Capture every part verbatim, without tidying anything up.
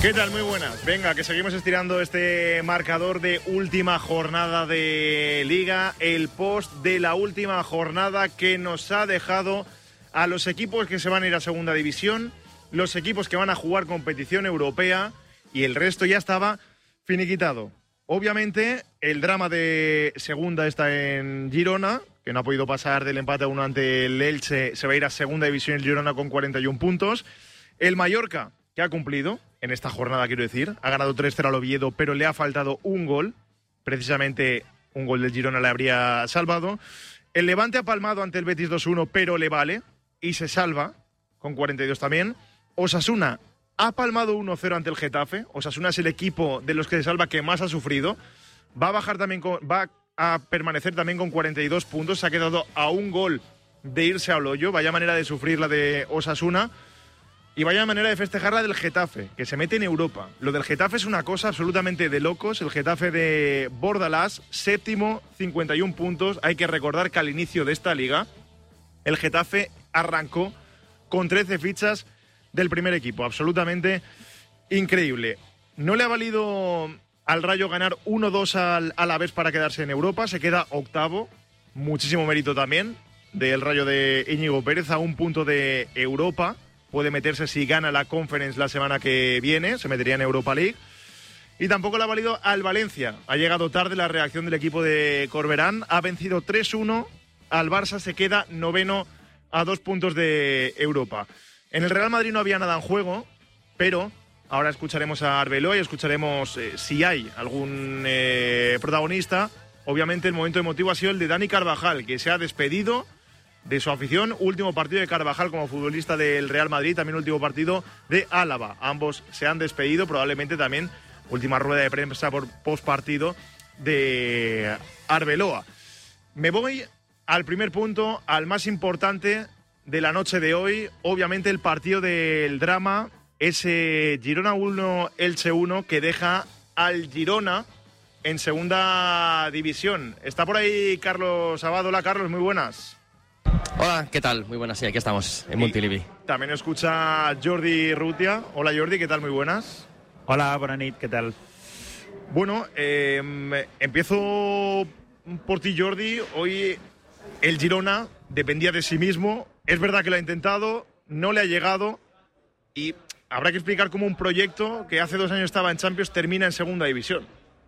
¿Qué tal? Muy buenas. Venga, que seguimos estirando este marcador de última jornada de Liga, el post de la última jornada que nos ha dejado a los equipos que se van a ir a Segunda División, los equipos que van a jugar competición europea y el resto ya estaba finiquitado. Obviamente, el drama de Segunda está en Girona, que no ha podido pasar del empate a uno ante el Elche, se va a ir a Segunda División el Girona con cuarenta y un puntos. El Mallorca, que ha cumplido en esta jornada, quiero decir, ha ganado tres cero al Oviedo, pero le ha faltado un gol, precisamente un gol del Girona le habría salvado. El Levante ha palmado ante el Betis dos uno, pero le vale y se salva con cuarenta y dos también. Osasuna ha palmado uno cero ante el Getafe. Osasuna es el equipo de los que se salva que más ha sufrido. Va a bajar también con, va a permanecer también con cuarenta y dos puntos. Se ha quedado a un gol de irse al hoyo. Vaya manera de sufrir la de Osasuna. Y vaya manera de festejar la del Getafe, que se mete en Europa. Lo del Getafe es una cosa absolutamente de locos. El Getafe de Bordalás, séptimo, cincuenta y un puntos. Hay que recordar que al inicio de esta liga, el Getafe arrancó con trece fichas del primer equipo. Absolutamente increíble. No le ha valido al Rayo ganar uno dos al Alavés para quedarse en Europa. Se queda octavo. Muchísimo mérito también del Rayo de Íñigo Pérez, a un punto de Europa. Puede meterse si gana la Conference la semana que viene, se metería en Europa League. Y tampoco le ha valido al Valencia. Ha llegado tarde la reacción del equipo de Corberán. Ha vencido tres uno al Barça, se queda noveno a dos puntos de Europa. En el Real Madrid no había nada en juego, pero ahora escucharemos a Arbeloa y escucharemos eh, si hay algún eh, protagonista. Obviamente el momento emotivo ha sido el de Dani Carvajal, que se ha despedido de su afición. Último partido de Carvajal como futbolista del Real Madrid, también último partido de Álava. Ambos se han despedido, probablemente también última rueda de prensa por postpartido de Arbeloa. Me voy al primer punto, al más importante de la noche de hoy. Obviamente el partido del drama, ese Girona uno, Elche uno, que deja al Girona en Segunda División. Está por ahí Carlos Abad. Hola Carlos, muy buenas. Hola, ¿qué tal? Muy buenas, sí, aquí estamos, en Montilivi. También escucha Jordi Rutia. Hola Jordi, ¿qué tal? Muy buenas. Hola, buenas noches, ¿qué tal? Bueno, eh, empiezo por ti Jordi. Hoy el Girona dependía de sí mismo. Es verdad que lo ha intentado, no le ha llegado y habrá que explicar cómo un proyecto que hace dos años estaba en Champions termina en Segunda División.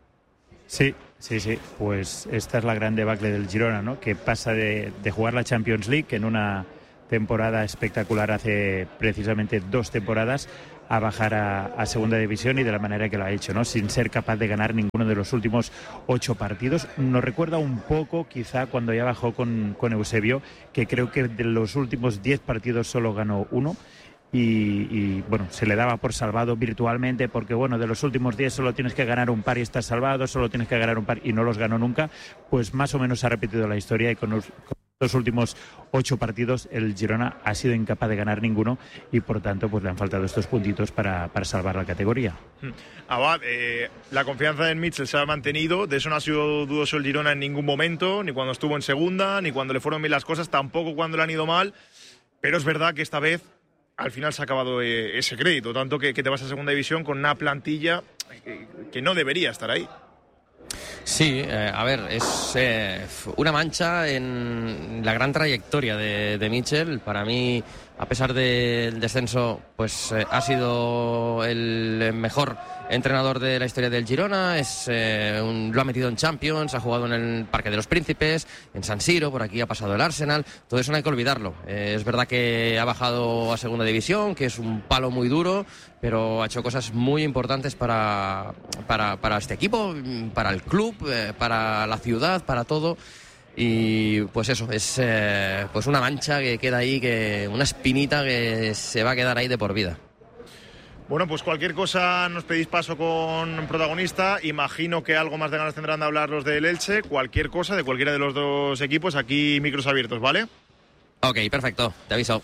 Sí, sí, sí, pues esta es la gran debacle del Girona, ¿no? Que pasa de, de jugar la Champions League en una temporada espectacular hace precisamente dos temporadas a bajar a, a Segunda División y de la manera que lo ha hecho, ¿no? Sin ser capaz de ganar ninguno de los últimos ocho partidos. Nos recuerda un poco quizá cuando ya bajó con, con Eusebio, que creo que de los últimos diez partidos solo ganó uno. Y, y bueno, se le daba por salvado virtualmente porque bueno, de los últimos diez solo tienes que ganar un par y estás salvado, solo tienes que ganar un par y no los ganó nunca. Pues más o menos ha repetido la historia y con los, con los últimos ocho partidos el Girona ha sido incapaz de ganar ninguno y por tanto pues le han faltado estos puntitos para, para salvar la categoría. Abad, eh, la confianza en Mitchell se ha mantenido, de eso no ha sido dudoso el Girona en ningún momento, ni cuando estuvo en Segunda, ni cuando le fueron bien las cosas, tampoco cuando le han ido mal, pero es verdad que esta vez al final se ha acabado eh, ese crédito, tanto que, que te vas a Segunda División con una plantilla que, que no debería estar ahí. Sí, eh, a ver, es eh, una mancha en la gran trayectoria de, de Mitchell. Para mí, a pesar del descenso, pues eh, ha sido el mejor entrenador de la historia del Girona. Es, eh, un, lo ha metido en Champions, ha jugado en el Parque de los Príncipes, en San Siro, por aquí ha pasado el Arsenal. Todo eso no hay que olvidarlo. Eh, es verdad que ha bajado a Segunda División, que es un palo muy duro, pero ha hecho cosas muy importantes para, para, para este equipo, para el club, eh, para la ciudad, para todo. Y pues eso, es eh, pues una mancha que queda ahí, que una espinita que se va a quedar ahí de por vida. Bueno, pues cualquier cosa nos pedís paso con protagonista. Imagino que algo más de ganas tendrán de hablar los del Elche. Cualquier cosa de cualquiera de los dos equipos, aquí micros abiertos, ¿vale? Ok, perfecto, te aviso.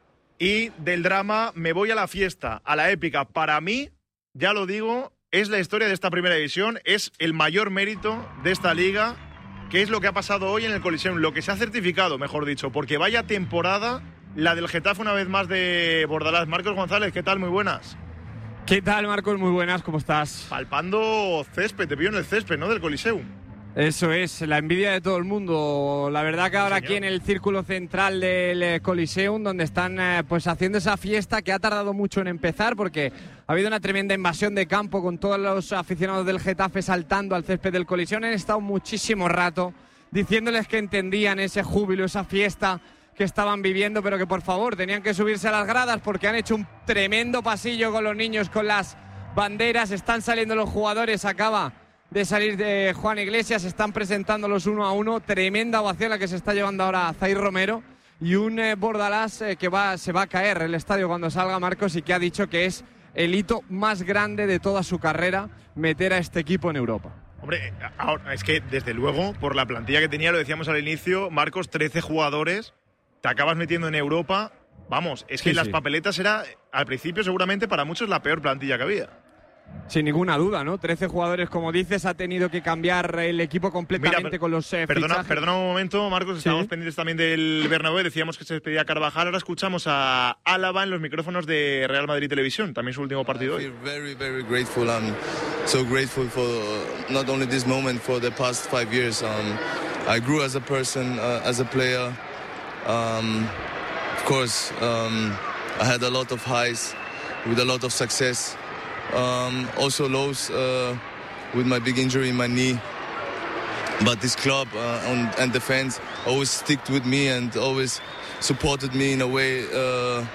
Y del drama me voy a la fiesta, a la épica. Para mí, ya lo digo, es la historia de esta primera división, es el mayor mérito de esta liga, que es lo que ha pasado hoy en el Coliseum, lo que se ha certificado, mejor dicho, porque vaya temporada la del Getafe una vez más de Bordalás. Marcos González, ¿qué tal? Muy buenas. ¿Qué tal, Marcos? Muy buenas, ¿cómo estás? Palpando césped, te pillo en el césped, ¿no? Del Coliseum. Eso es, la envidia de todo el mundo. La verdad que ahora Sí, aquí en el círculo central del Coliseum, donde están eh, pues haciendo esa fiesta que ha tardado mucho en empezar, porque ha habido una tremenda invasión de campo con todos los aficionados del Getafe saltando al césped del Coliseum. Han estado muchísimo rato diciéndoles que entendían ese júbilo, esa fiesta que estaban viviendo, pero que por favor tenían que subirse a las gradas porque han hecho un tremendo pasillo con los niños, con las banderas. Están saliendo los jugadores, acaba de salir de Juan Iglesias, están presentándolos uno a uno. Tremenda ovación la que se está llevando ahora a Zaïre Romero, y un eh, Bordalás eh, que va, se va a caer el estadio cuando salga, Marcos, y que ha dicho que es el hito más grande de toda su carrera meter a este equipo en Europa. Hombre, ahora, es que desde luego, por la plantilla que tenía, lo decíamos al inicio, Marcos, trece jugadores, te acabas metiendo en Europa. Vamos, es que Sí, las sí. papeletas era, al principio seguramente para muchos, la peor plantilla que había. Sin ninguna duda, ¿no? trece jugadores, como dices, ha tenido que cambiar el equipo completamente Mira, con los eh, Perdona, fichajes. perdona un momento, Marcos, Sí. estábamos pendientes también del Bernabéu, decíamos que se despedía Carvajal, ahora escuchamos a Álava en los micrófonos de Real Madrid Televisión, también su último partido I hoy. feel very, very grateful. I'm so grateful for not only this moment, for the past five years. Um, I grew as a person, uh, as a player. Um, of course, um, I had a lot of highs with a lot of success. Um, also lows uh, with my big injury in my knee. But this club uh, and, and the fans always sticked with me and always supported me in a way uh,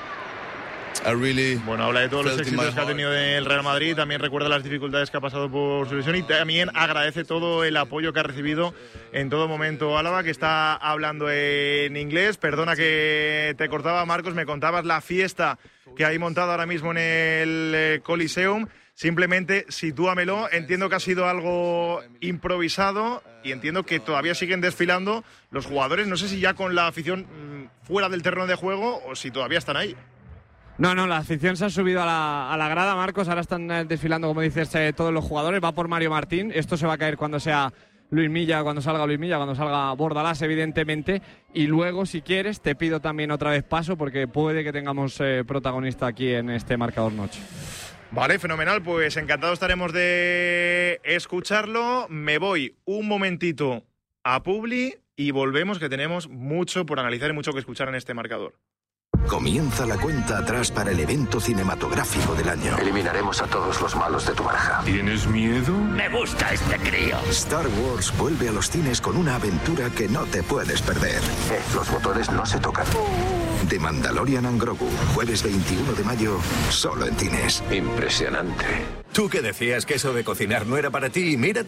I really Bueno, habla de todos los felt in my éxitos que ha heart. tenido el Real Madrid, también recuerda las dificultades que ha pasado por su lesión y también agradece todo el apoyo que ha recibido en todo momento Álava, que está hablando en inglés. Perdona que te cortaba, Marcos, me contabas la fiesta que hay montada ahora mismo en el eh, Coliseum. Simplemente sitúamelo, entiendo que ha sido algo improvisado y entiendo que todavía siguen desfilando los jugadores, no sé si ya con la afición mm, fuera del terreno de juego o si todavía están ahí. No, no, la afición se ha subido a la, a la grada, Marcos. Ahora están eh, desfilando, como dices, eh, todos los jugadores. Va por Mario Martín. Esto se va a caer cuando sea Luis Milla, cuando salga Luis Milla, cuando salga Bordalás, evidentemente. Y luego, si quieres, te pido también otra vez paso, porque puede que tengamos eh, protagonista aquí en este marcador noche. Vale, fenomenal, pues encantado estaremos de escucharlo. Me voy un momentito a Publi y volvemos, que tenemos mucho por analizar y mucho que escuchar en este marcador. Comienza la cuenta atrás para el evento cinematográfico del año. Eliminaremos a todos los malos de tu baraja. ¿Tienes miedo? Me gusta este crío. Star Wars vuelve a los cines con una aventura que no te puedes perder. Eh, los botones no se tocan. The Mandalorian and Grogu, jueves veintiuno de mayo, solo en cines. Impresionante. Tú que decías que eso de cocinar no era para ti, mírate